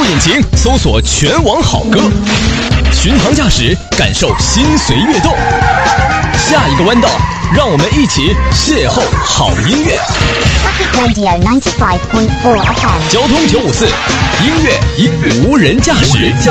入引擎搜索全网好歌，巡航驾驶感受心随悦动。下一个弯道，让我们一起邂逅好音乐。 Radio 95.4 FM， 交通954，音乐以无人驾驶